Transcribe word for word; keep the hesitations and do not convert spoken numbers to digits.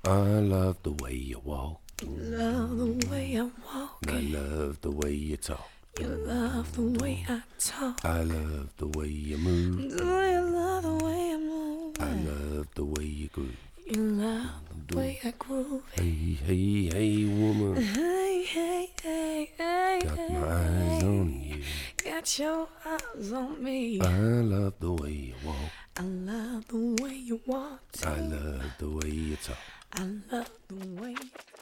I love the way you walk. You love the way I walk. I love the way you talk. You love the way I talk. I love the way you move. Do you love the way I move? I love the way you groove. You love the way I groove. Hey, hey, hey, woman. Hey, hey, hey, hey. Got hey, my eyes on you. Got your eyes on me. I love the way you walk. I love the way you walk. I love the way you talk. I love the way you